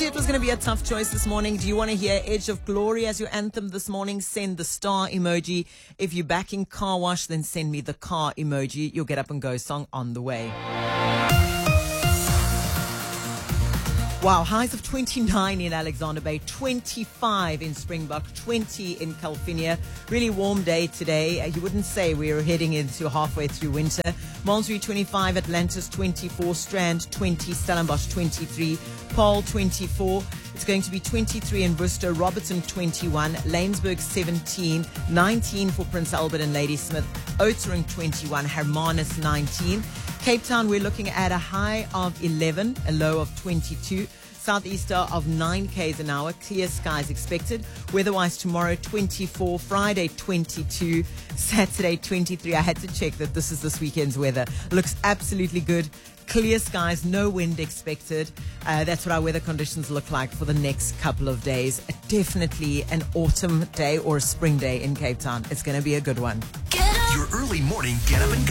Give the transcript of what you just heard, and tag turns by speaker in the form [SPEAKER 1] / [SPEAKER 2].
[SPEAKER 1] you it was going to be a tough choice this morning. Do you want to hear Edge of Glory as your anthem this morning? Send the star emoji. If you're backing Car Wash, then send me the car emoji. Your Get Up and Go song on the way. Wow, highs of 29 in Alexander Bay, 25 in Springbok, 20 in Calvinia. Really warm day today. You wouldn't say we're heading into halfway through winter. Malmesbury 25, Atlantis 24, Strand 20, Stellenbosch 23, Paarl 24. It's going to be 23 in Worcester, Robertson 21, Lanesburg 17, 19 for Prince Albert and Ladysmith, Oudtshoorn 21, Hermanus 19. Cape Town, we're looking at a high of 11, a low of 22. Southeaster of 9 k's an hour. Clear skies expected. Weather-wise tomorrow 24, Friday 22, Saturday 23. I had to check that this is this weekend's weather. Looks absolutely good. Clear skies, no wind expected. That's what our weather conditions look like for the next couple of days. Definitely an autumn day or a spring day in Cape Town. It's going to be a good one.
[SPEAKER 2] Your early morning Get Up and Go.